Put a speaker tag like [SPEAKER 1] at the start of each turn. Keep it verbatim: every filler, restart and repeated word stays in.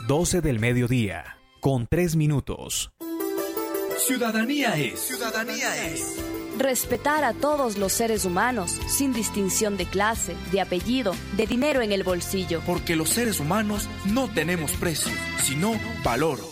[SPEAKER 1] doce del mediodía, con tres minutos.
[SPEAKER 2] Ciudadanía es. Ciudadanía es.
[SPEAKER 3] Respetar a todos los seres humanos, sin distinción de clase, de apellido, de dinero en el bolsillo.
[SPEAKER 2] Porque los seres humanos no tenemos precio, sino valor.